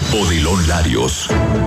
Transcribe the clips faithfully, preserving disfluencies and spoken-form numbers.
Odilon Larios.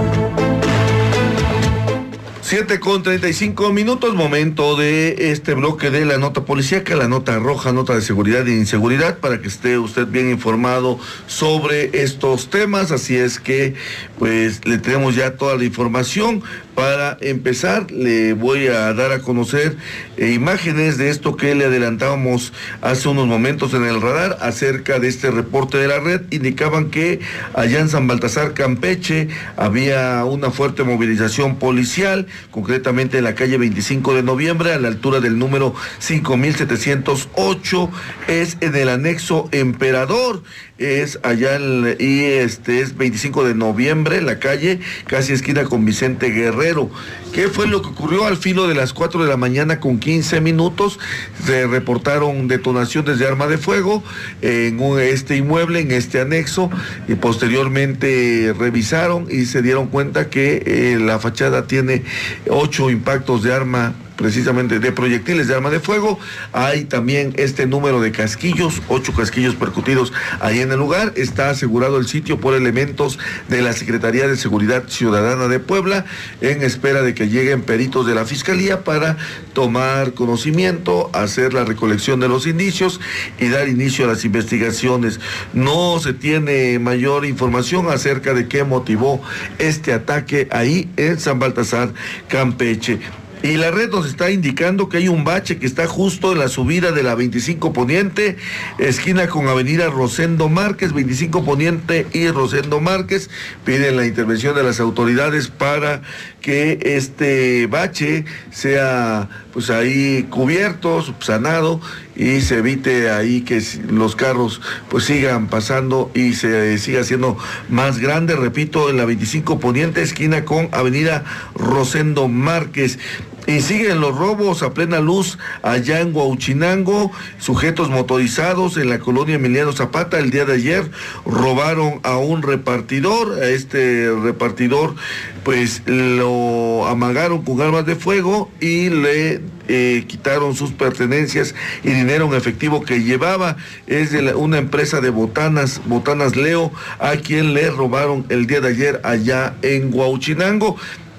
siete con treinta y cinco minutos, momento de este bloque de la nota policíaca, la nota roja, nota de seguridad e inseguridad, para que esté usted bien informado sobre estos temas. Así es que, pues, le tenemos ya toda la información. Para empezar, le voy a dar a conocer eh, imágenes de esto que le adelantábamos hace unos momentos en el radar acerca de este reporte de la red. Indicaban que allá en San Baltasar, Campeche, había una fuerte movilización policial, concretamente en la calle veinticinco de noviembre, a la altura del número cinco mil setecientos ocho, es en el anexo Emperador, es allá en, y este es veinticinco de noviembre, la calle, casi esquina con Vicente Guerrero. ¿Qué fue lo que ocurrió? Al filo de las cuatro de la mañana con quince minutos, se reportaron detonaciones de arma de fuego en un, este inmueble, en este anexo, y posteriormente revisaron y se dieron cuenta que eh, la fachada tiene ocho impactos de arma, precisamente de proyectiles de arma de fuego. Hay también este número de casquillos, ocho casquillos percutidos ahí en el lugar. Está asegurado el sitio por elementos de la Secretaría de Seguridad Ciudadana de Puebla, en espera de que lleguen peritos de la Fiscalía para tomar conocimiento, hacer la recolección de los indicios y dar inicio a las investigaciones. No se tiene mayor información acerca de qué motivó este ataque ahí en San Baltasar, Campeche. Y la red nos está indicando que hay un bache que está justo en la subida de la veinticinco Poniente, esquina con avenida Rosendo Márquez, veinticinco Poniente y Rosendo Márquez. Piden la intervención de las autoridades para que este bache sea pues ahí cubierto, subsanado, y se evite ahí que los carros pues sigan pasando y se siga haciendo más grande. Repito, en la veinticinco Poniente, esquina con avenida Rosendo Márquez. Y siguen los robos a plena luz allá en Huauchinango. Sujetos motorizados en la colonia Emiliano Zapata el día de ayer robaron a un repartidor. A este repartidor pues lo amagaron con armas de fuego y le eh, quitaron sus pertenencias y dinero en efectivo que llevaba. Es de la, una empresa de botanas, Botanas Leo, a quien le robaron el día de ayer allá en Huauchinango.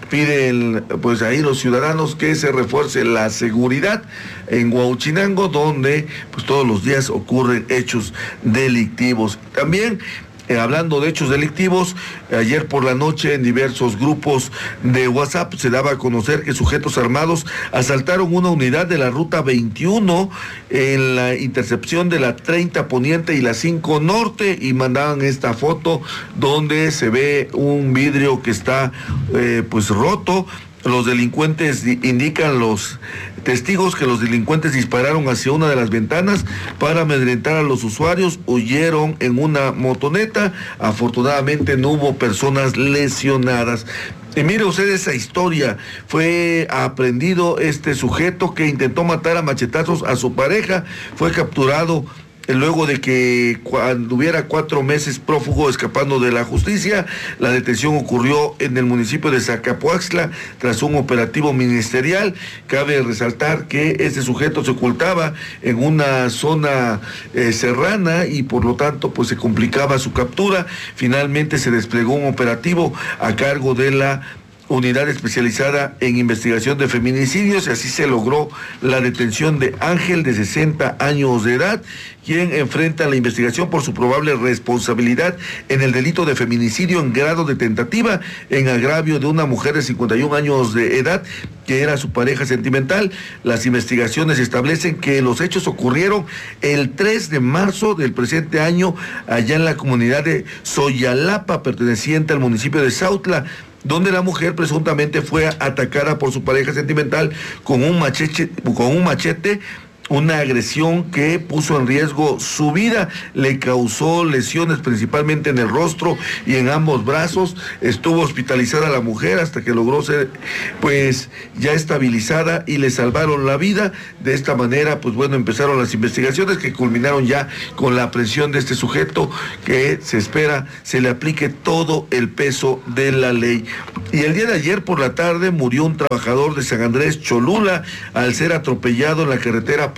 Piden pues ahí los ciudadanos que se refuerce la seguridad en Huauchinango, donde pues todos los días ocurren hechos delictivos. También Eh, hablando de hechos delictivos, ayer por la noche en diversos grupos de WhatsApp se daba a conocer que sujetos armados asaltaron una unidad de la ruta veintiuno en la intercepción de la treinta Poniente y la cinco Norte, y mandaban esta foto donde se ve un vidrio que está eh, pues roto. Los delincuentes, indican los testigos, que los delincuentes dispararon hacia una de las ventanas para amedrentar a los usuarios, huyeron en una motoneta. Afortunadamente no hubo personas lesionadas. Y mire usted esa historia, fue aprehendido este sujeto que intentó matar a machetazos a su pareja, fue capturado luego de que anduviera cuatro meses prófugo escapando de la justicia. La detención ocurrió en el municipio de Zacapuaxtla tras un operativo ministerial. Cabe resaltar que este sujeto se ocultaba en una zona eh, serrana y por lo tanto pues se complicaba su captura. Finalmente se desplegó un operativo a cargo de la Unidad Especializada en Investigación de Feminicidios, y así se logró la detención de Ángel, de sesenta años de edad, quien enfrenta la investigación por su probable responsabilidad en el delito de feminicidio en grado de tentativa en agravio de una mujer de cincuenta y un años de edad que era su pareja sentimental. Las investigaciones establecen que los hechos ocurrieron el tres de marzo del presente año allá en la comunidad de Soyalapa, perteneciente al municipio de Sautla, donde la mujer presuntamente fue atacada por su pareja sentimental con un machete, con un machete, una agresión que puso en riesgo su vida, le causó lesiones principalmente en el rostro y en ambos brazos. Estuvo hospitalizada la mujer hasta que logró ser pues ya estabilizada y le salvaron la vida. De esta manera pues bueno, empezaron las investigaciones que culminaron ya con la aprehensión de este sujeto, que se espera se le aplique todo el peso de la ley. Y el día de ayer por la tarde murió un trabajador de San Andrés Cholula al ser atropellado en la carretera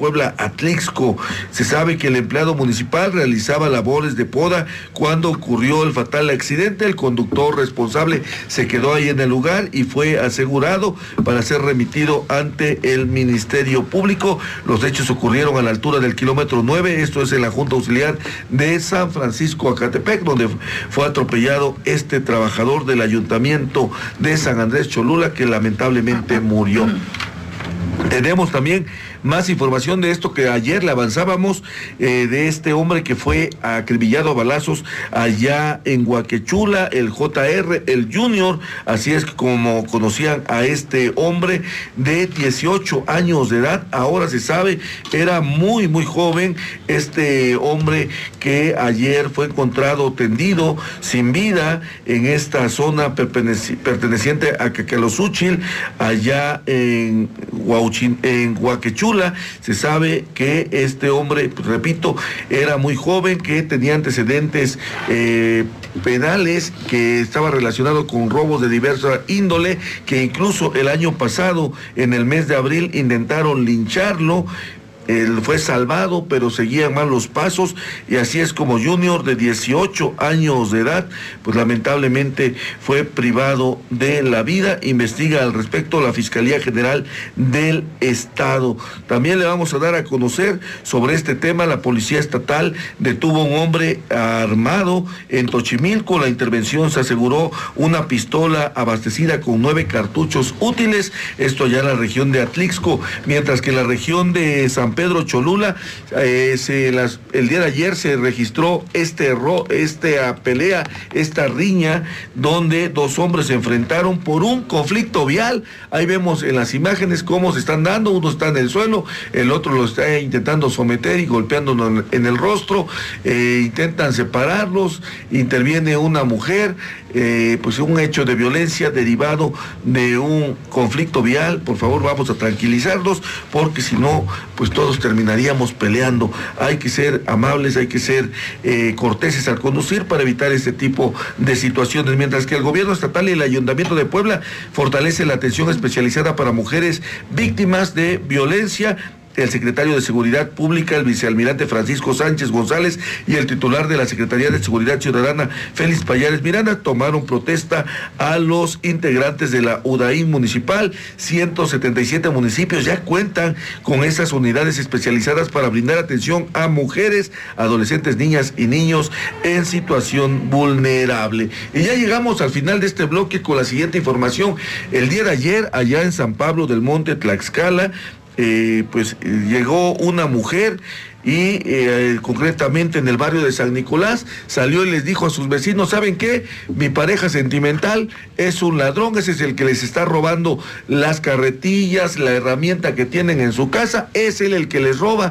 Puebla, Atlixco. Se sabe que el empleado municipal realizaba labores de poda cuando ocurrió el fatal accidente. El conductor responsable se quedó ahí en el lugar y fue asegurado para ser remitido ante el Ministerio Público. Los hechos ocurrieron a la altura del kilómetro nueve, esto es en la Junta Auxiliar de San Francisco Acatepec, donde fue atropellado este trabajador del Ayuntamiento de San Andrés Cholula, que lamentablemente murió. Tenemos también más información de esto que ayer le avanzábamos, eh, de este hombre que fue acribillado a balazos allá en Guaquechula, el J R, el Junior, así es como conocían a este hombre de dieciocho años de edad. Ahora se sabe, era muy muy joven este hombre que ayer fue encontrado tendido sin vida en esta zona perteneci perteneciente a Caquelosúchil, allá en, Huauchin, en Guaquechula. Se sabe que este hombre, pues, repito, era muy joven, que tenía antecedentes eh, penales, que estaba relacionado con robos de diversa índole, que incluso el año pasado, en el mes de abril, intentaron lincharlo. Él fue salvado, pero seguían mal los pasos, y así es como Junior, de dieciocho años de edad, pues lamentablemente fue privado de la vida. Investiga al respecto la Fiscalía General del Estado. También le vamos a dar a conocer sobre este tema. La Policía Estatal detuvo a un hombre armado en Tochimilco. La intervención se aseguró una pistola abastecida con nueve cartuchos útiles, esto ya en la región de Atlixco, mientras que en la región de San Pedro Cholula, eh, se las, el día de ayer se registró este ro, esta pelea, esta riña, donde dos hombres se enfrentaron por un conflicto vial. Ahí vemos en las imágenes cómo se están dando, uno está en el suelo, el otro lo está intentando someter y golpeándolo en el rostro, eh, intentan separarlos, interviene una mujer, eh, pues un hecho de violencia derivado de un conflicto vial. Por favor, vamos a tranquilizarlos, porque si no, pues todos terminaríamos peleando. Hay que ser amables, hay que ser eh, corteses al conducir para evitar este tipo de situaciones. Mientras que el gobierno estatal y el Ayuntamiento de Puebla fortalece la atención especializada para mujeres víctimas de violencia. El secretario de Seguridad Pública, el vicealmirante Francisco Sánchez González, y el titular de la Secretaría de Seguridad Ciudadana, Félix Payares Miranda, tomaron protesta a los integrantes de la UDAIM municipal. ciento setenta y siete municipios ya cuentan con esas unidades especializadas para brindar atención a mujeres, adolescentes, niñas y niños en situación vulnerable. Y ya llegamos al final de este bloque con la siguiente información. El día de ayer, allá en San Pablo del Monte, Tlaxcala, Eh, pues eh, llegó una mujer y eh, concretamente en el barrio de San Nicolás, salió y les dijo a sus vecinos: ¿saben qué? Mi pareja sentimental es un ladrón, ese es el que les está robando las carretillas, la herramienta que tienen en su casa, es él el que les roba.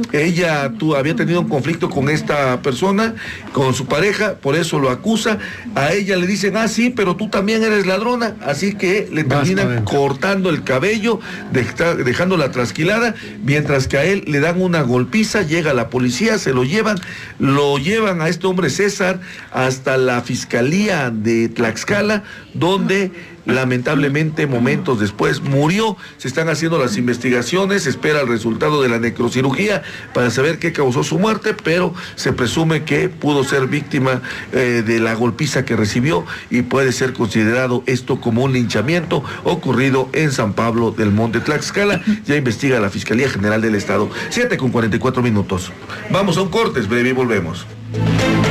Ella tú, había tenido un conflicto con esta persona, con su pareja, por eso lo acusa. A ella le dicen: ah, sí, pero tú también eres ladrona, así que le terminan cortando el cabello, dejándola trasquilada, mientras que a él le dan una golpiza. Llega la policía, se lo llevan, lo llevan a este hombre César hasta la Fiscalía de Tlaxcala, donde lamentablemente momentos después murió. Se están haciendo las investigaciones, se espera el resultado de la necrocirugía para saber qué causó su muerte, pero se presume que pudo ser víctima eh, de la golpiza que recibió, y puede ser considerado esto como un linchamiento ocurrido en San Pablo del Monte, Tlaxcala. Ya investiga la Fiscalía General del Estado. siete con cuarenta y cuatro minutos. Vamos a un corte, breve, y volvemos.